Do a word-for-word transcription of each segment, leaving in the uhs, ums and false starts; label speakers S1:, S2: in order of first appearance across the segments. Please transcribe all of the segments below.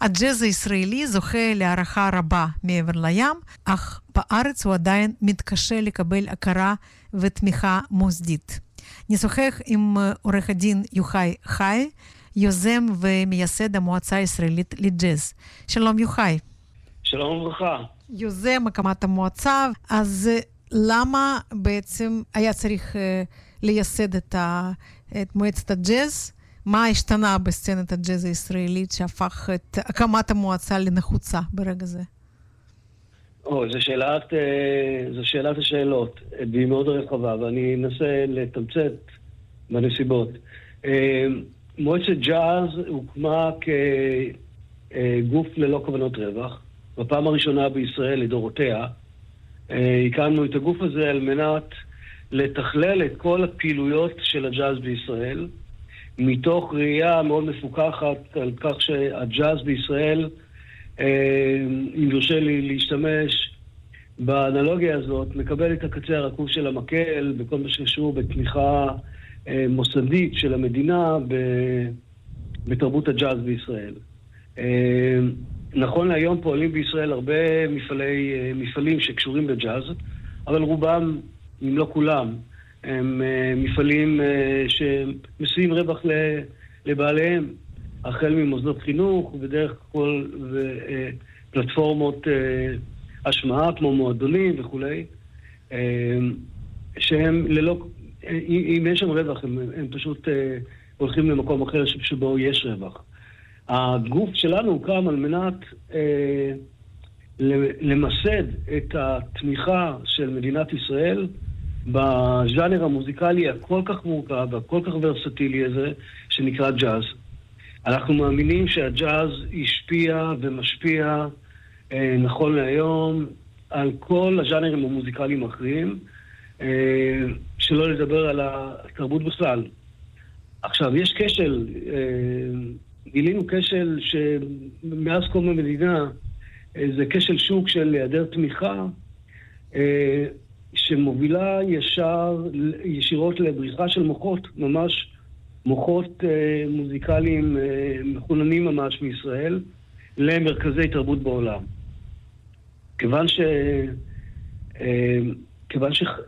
S1: הג'אז הישראלי זוכה להערכה רבה מעבר לים, אך בארץ הוא עדיין מתקשה לקבל הכרה ותמיכה מוסדית. נשוחח עם עורך הדין יוחאי חי, יוזם ומייסד המועצה הישראלית לג'אז. שלום יוחאי.
S2: שלום וברכה.
S1: יוזם הקמת המועצה, אז למה בעצם היה צריך לייסד את, ה, את מועצת הג'אז? מה השתנה בסצנת הג'אז הישראלית שהפך את הקמת המועצה לנחוצה ברגע זה?
S2: או, זו שאלת, זו שאלת השאלות, והיא מאוד רחבה, ואני אנסה לתמצת בנסיבות. מועצת ג'אז הוקמה כגוף ללא כוונות רווח. בפעם הראשונה בישראל לדורותיה, הקמנו את הגוף הזה על מנת לתכלל את כל הפעילויות של הג'אז בישראל, מתוך ראייה מאוד מפוקחת על כך שהג'אז בישראל, אם יורשה לי להשתמש באנלוגיה הזאת, מקבל את הקצה הרקוב של המקל בכל מה שקשור בתמיכה מוסדית של המדינה בתרבות הג'אז בישראל. נכון להיום פועלים בישראל הרבה מפעלי, מפעלים שקשורים בג'אז, אבל רובם, אם לא כולם, הם מפעלים שמסיעים רווח לבעליהם, החל ממוסדות חינוך ודרך כל פלטפורמות השמעה כמו מועדונים וכולי, שהם ללא, אם יש שם רווח, הם, הם פשוט הולכים למקום אחר שבו יש רווח. הגוף שלנו הוקם על מנת אה, למסד את התמיכה של מדינת ישראל בז'אנר המוזיקלי הכל כך מורכב והכל כך ורסטילי הזה שנקרא ג'אז. אנחנו מאמינים שהג'אז השפיע ומשפיע אה, נכון להיום על כל הז'אנרים המוזיקליים האחרים, אה, שלא לדבר על התרבות בכלל. עכשיו, יש כשל, אה, גילינו כשל שמאז קום המדינה, זה כשל שוק של היעדר תמיכה, שמובילה ישר, ישירות לבריחה של מוחות, ממש מוחות מוזיקליים מחוננים ממש מישראל, למרכזי תרבות בעולם. כיוון ש... כיוון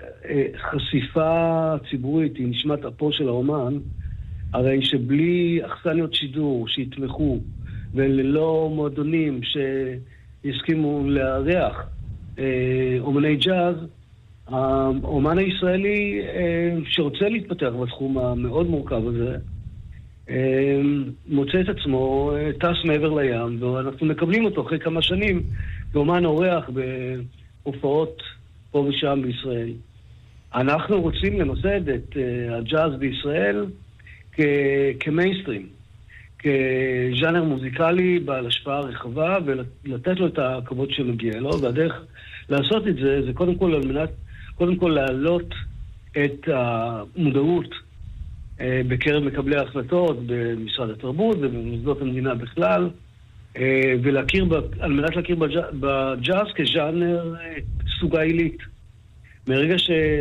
S2: שחשיפה ציבורית היא נשמת אפו של האומן, הרי שבלי אכסניות שידור שיתמכו, וללא מועדונים שיסכימו לארח אה, אומני ג'אז, האומן הישראלי אה, שרוצה להתפתח בתחום המאוד מורכב הזה, אה, מוצא את עצמו, אה, טס מעבר לים, ואנחנו מקבלים אותו אחרי כמה שנים, כאומן אורח בהופעות פה ושם בישראל. אנחנו רוצים למסד את אה, הג'אז בישראל, כמיינסטרים, כז'אנר מוזיקלי בעל השפעה רחבה, ולתת לו את הכבוד שמגיע לו, והדרך לעשות את זה, זה קודם כל על מנת, קודם כל להעלות את המודעות בקרב מקבלי ההחלטות במשרד התרבות ובמוסדות המדינה בכלל, ולהכיר, על מנת להכיר בג'אז כז'אנר סוגה עילית. מרגע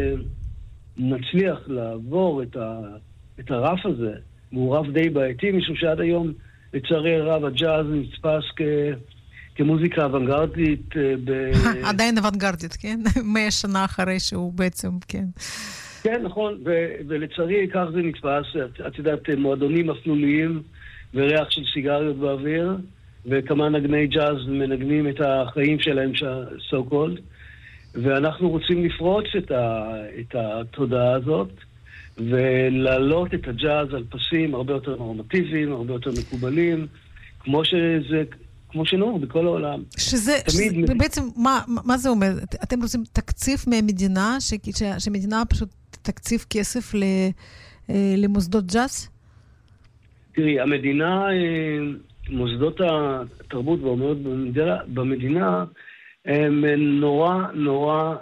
S2: שנצליח לעבור את ה... את הרף הזה, הוא רף די בעייתי, משום שעד היום, לצערי הרב, הג'אז נתפס כ... כמוזיקה אוונגרדית. ב...
S1: עדיין אוונגרדית, כן? מאה שנה אחרי שהוא בעצם, כן.
S2: כן, נכון, ו... ולצערי כך זה נתפס, את יודעת, מועדונים אפלוליים וריח של סיגריות באוויר, וכמה נגני ג'אז מנגנים את החיים שלהם, so called, ואנחנו רוצים לפרוץ את, ה... את התודעה הזאת, ולהעלות את הג'אז על פסים הרבה יותר נורמטיביים, הרבה יותר מקובלים, כמו שזה, כמו שנור בכל העולם.
S1: שזה, שזה בעצם, מה, מה זה אומר? אתם רוצים תקציב מהמדינה, ש, ש, שמדינה פשוט תקציב כסף ל, למוסדות ג'אז?
S2: תראי, המדינה, מוסדות התרבות והאומנות במדינה, במדינה, הם נורא, נורא,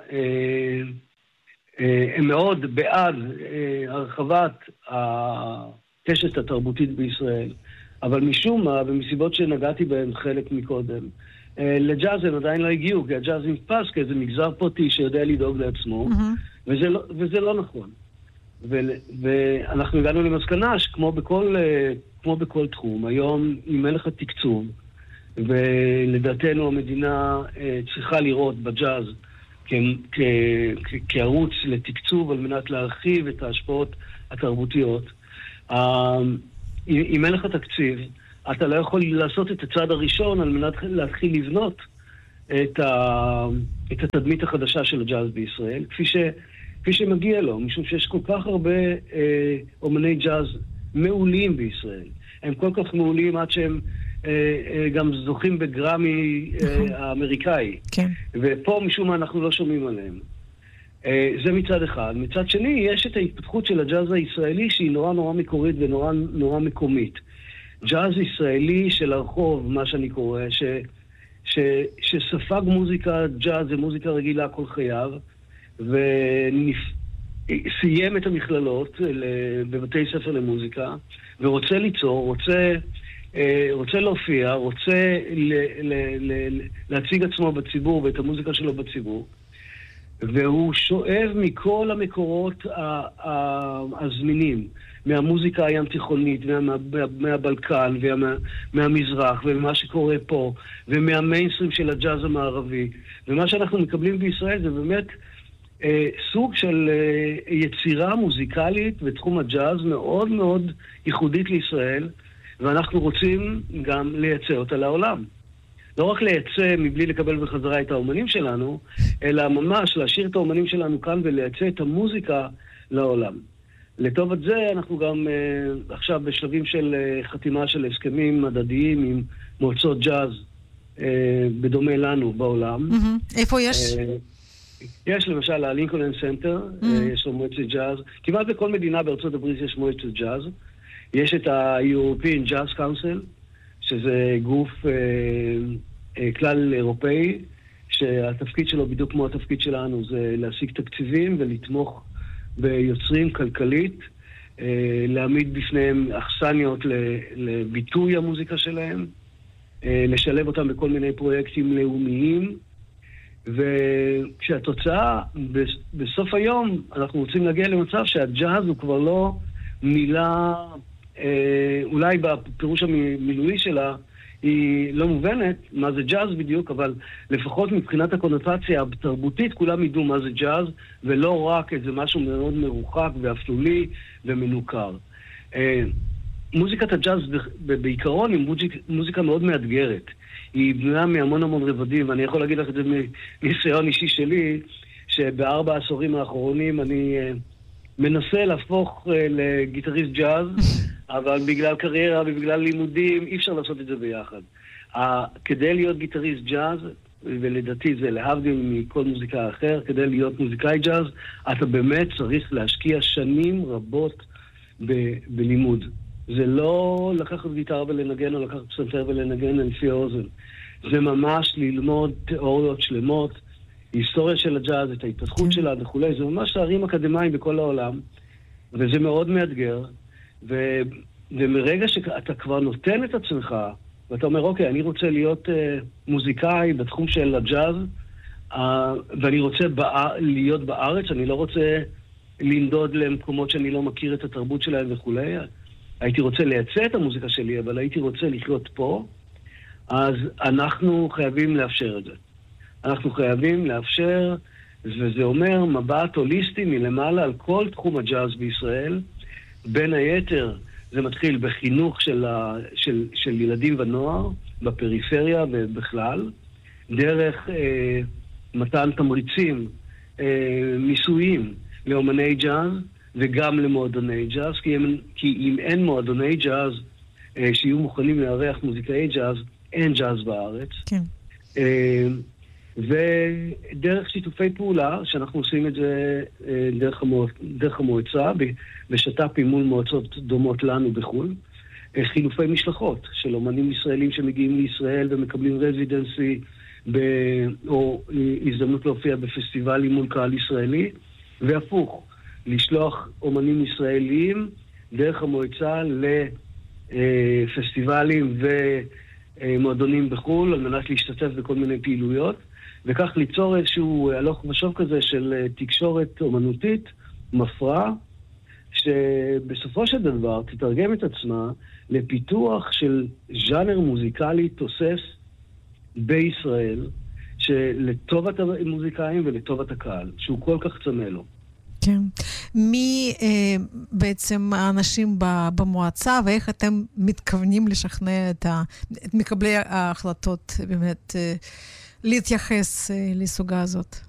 S2: הם מאוד בעד הרחבת הקשת התרבותית בישראל, אבל משום מה, ומסיבות שנגעתי בהן חלק מקודם, לג'אז הם עדיין לא הגיעו, כי הג'אז נתפס כאיזה מגזר פרטי שיודע לדאוג לעצמו, mm-hmm. וזה, לא, וזה לא נכון. ו, ואנחנו הגענו למסקנה שכמו בכל, כמו בכל תחום, היום אם אין לך תקצוב, ולדעתנו המדינה צריכה לראות בג'אז כ- כ- כ- כערוץ לתקצוב על מנת להרחיב את ההשפעות התרבותיות. אם אין לך תקציב, אתה לא יכול לעשות את הצעד הראשון על מנת להתחיל לבנות את, ה, את התדמית החדשה של הג'אז בישראל, כפי, ש, כפי שמגיע לו, משום שיש כל כך הרבה אה, אומני ג'אז מעולים בישראל. הם כל כך מעולים עד שהם אה, אה, גם זוכים בגרמי אה, האמריקאי.
S1: כן.
S2: ופה משום מה אנחנו לא שומעים עליהם. אה, זה מצד אחד. מצד שני, יש את ההתפתחות של הג'אז הישראלי שהיא נורא נורא מקורית ונורא נורא מקומית. ג'אז ישראלי של הרחוב, מה שאני קורא, ש, ש, שספג מוזיקה ג'אז ומוזיקה רגילה כל חייו, וסיים את המכללות בבתי ספר למוזיקה, ורוצה ליצור, רוצה, רוצה להופיע, רוצה ל, ל, ל, להציג עצמו בציבור ואת המוזיקה שלו בציבור, והוא שואב מכל המקורות הזמינים, מהמוזיקה הים תיכונית, מה, מה, מהבלקן ומה, מהמזרח ומה שקורה פה, ומהמיינסטרים של הג'אז המערבי. ומה שאנחנו מקבלים בישראל זה באמת אה, סוג של אה, יצירה מוזיקלית בתחום הג'אז מאוד מאוד ייחודית לישראל, ואנחנו רוצים גם לייצא אותה לעולם. לא רק לייצא מבלי לקבל בחזרה את האומנים שלנו, אלא ממש להשאיר את האומנים שלנו כאן ולייצא את המוזיקה לעולם. לטוב את זה אנחנו גם uh, עכשיו בשלבים של uh, חתימה של הסכמים מדדיים עם מועצות ג'אז uh, בדומה לנו בעולם.
S1: Mm-hmm. איפה יש? Uh,
S2: יש למשל הלינקולן סנטר, mm-hmm. uh, יש לו מועצת ג'אז. כמעט בכל מדינה בארצות הברית יש מועצת ג'אז. יש את ה-European Jazz Council, שזה גוף uh, uh, כלל אירופאי, שהתפקיד שלו בדיוק כמו התפקיד שלנו, זה להשיג תקציבים ולתמוך ביוצרים כלכלית, להעמיד בפניהם אכסניות לביטוי המוזיקה שלהם, לשלב אותם בכל מיני פרויקטים לאומיים, וכשהתוצאה, בסוף היום, אנחנו רוצים להגיע למצב שהג'אז הוא כבר לא מילה, אולי בפירוש המילולי שלה, היא לא מובנת מה זה ג'אז בדיוק, אבל לפחות מבחינת הקונוטציה התרבותית כולם ידעו מה זה ג'אז, ולא רק איזה משהו מאוד מרוחק ואפלולי ומנוכר. מוזיקת הג'אז בעיקרון היא מוזיקה מאוד מאתגרת. היא בנויה מהמון המון רבדים, ואני יכול להגיד לך את זה מניסיון אישי שלי, שבארבע העשורים האחרונים אני מנסה להפוך לגיטריסט ג'אז, אבל בגלל קריירה ובגלל לימודים אי אפשר לעשות את זה ביחד. כדי להיות גיטריסט ג'אז, ולדעתי זה להבדיל מכל מוזיקה אחר, כדי להיות מוזיקאי ג'אז, אתה באמת צריך להשקיע שנים רבות ב- בלימוד. זה לא לקחת גיטרה ולנגן, או לקחת פסנתר ולנגן לפי האוזן. זה ממש ללמוד תיאוריות שלמות, היסטוריה של הג'אז, את ההתפתחות שלה וכולי. זה ממש תארים אקדמיים בכל העולם, וזה מאוד מאתגר. ו... ומרגע שאתה כבר נותן את עצמך, ואתה אומר, אוקיי, אני רוצה להיות uh, מוזיקאי בתחום של הג'אז, uh, ואני רוצה בא... להיות בארץ, אני לא רוצה לנדוד למקומות שאני לא מכיר את התרבות שלהם וכו'. הייתי רוצה לייצא את המוזיקה שלי, אבל הייתי רוצה לחיות פה, אז אנחנו חייבים לאפשר את זה. אנחנו חייבים לאפשר, וזה אומר מבט הוליסטי מלמעלה על כל תחום הג'אז בישראל. בין היתר, זה מתחיל בחינוך של, ה, של, של ילדים ונוער, בפריפריה ובכלל, דרך אה, מתן תמריצים אה, מיסויים לאומני ג'אז, וגם למועדוני ג'אז, כי, הם, כי אם אין מועדוני ג'אז אה, שיהיו מוכנים לארח מוזיקאי ג'אז, אין ג'אז בארץ.
S1: כן.
S2: אה, ודרך שיתופי פעולה, שאנחנו עושים את זה אה, דרך, המוע... דרך המועצה, בשת"פים מול מועצות דומות לנו בחו"ל, אה, חילופי משלחות של אומנים ישראלים שמגיעים לישראל ומקבלים רזידנסי, ב... או הזדמנות להופיע בפסטיבלים מול קהל ישראלי, והפוך. לשלוח אומנים ישראלים דרך המועצה לפסטיבלים ומועדונים בחו"ל על מנת להשתתף בכל מיני פעילויות, וכך ליצור איזשהו הלוך ושוב כזה של תקשורת אומנותית מפרה, שבסופו של דבר תתרגם את עצמה לפיתוח של ז'אנר מוזיקלי תוסס בישראל, שלטובת המוזיקאים ולטובת הקהל, שהוא כל כך צמא לו.
S1: כן. מי אה, בעצם האנשים במועצה, ואיך אתם מתכוונים לשכנע את, ה, את מקבלי ההחלטות באמת אה, להתייחס אה, לסוגה הזאת?